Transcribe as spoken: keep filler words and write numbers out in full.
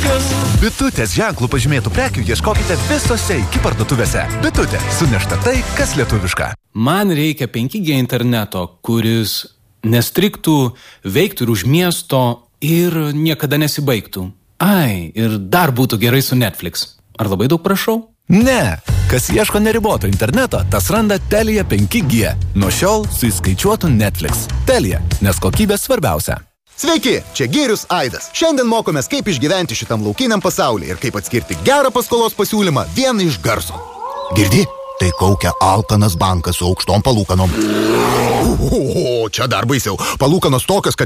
Bitutės ženklų pažymėtų prekių ieškokite visose iki parduotuvėse. Bitutė, sunešta tai, kas lietuviška. Man reikia penki G interneto, kuris nestriktų, veiktų ir už miesto ir niekada nesibaigtų. Ai, ir dar būtų gerai su Netflix. Ar labai daug prašau? Ne, kas ieško neriboto interneto, tas randa Telia penki G. Nuo šiol su įskaičiuotu Netflix. Telia, nes kokybė svarbiausia. Sveiki, čia Gėrius Aidas. Šiandien mokomės, kaip išgyventi šitam laukiniam pasaulyje ir kaip atskirti gerą paskolos pasiūlymą vieną iš garso. Girdi? Tai kaukia alkanas bankas su aukštom palūkanom. O, čia dar baisiau. Palūkanos tokios, kad